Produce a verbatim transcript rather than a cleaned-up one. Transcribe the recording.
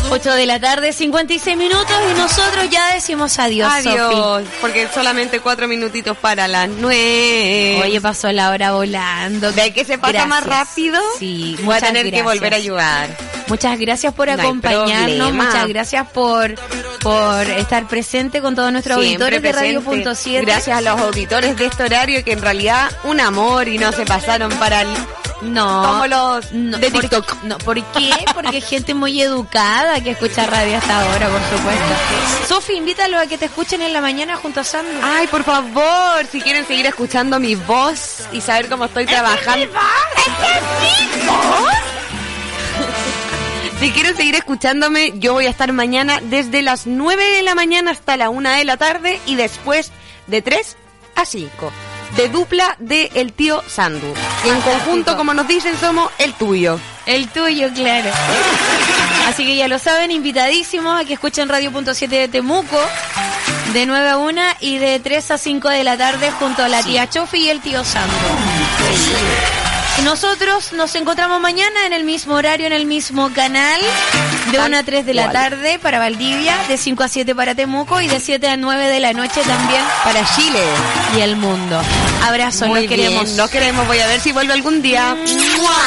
ocho de la tarde, cincuenta y seis minutos, y nosotros ya decimos adiós, Adiós, Sofi. porque solamente cuatro minutitos para las nueve. Oye, pasó la hora volando. ¿De que se pasa Gracias. más rápido? Sí, voy a muchas tener gracias. que volver a ayudar. Muchas gracias por No hay acompañarnos, problema. muchas gracias por por estar presente con todos nuestros Siempre auditores de Radio presente. Punto siete. Gracias a los auditores de este horario que en realidad un amor y no se pasaron para el... No, como los no, de por- TikTok. no, ¿por qué? Porque hay gente muy educada que escucha radio hasta ahora, por supuesto. Sofi, invítalo a que te escuchen en la mañana junto a Sandro. Ay, por favor, si quieren seguir escuchando mi voz y saber cómo estoy trabajando. Si quieren seguir escuchándome, yo voy a estar mañana desde las nueve de la mañana hasta la una de la tarde y después de tres a cinco. De dupla de El Tío Sandu. Y en conjunto, como nos dicen, somos el tuyo. El tuyo, claro. Así que ya lo saben, invitadísimos a que escuchen Radio Punto siete de Temuco de nueve a una y de tres a cinco de la tarde junto a la tía Chofi y el tío Sandro. Y nosotros nos encontramos mañana en el mismo horario, en el mismo canal, de una a tres de la tarde para Valdivia, de cinco a siete para Temuco y de siete a nueve de la noche también Para Chile. y el mundo. Abrazos, Muy los queremos. bien, los queremos. Voy a ver si vuelve algún día. ¡Mua!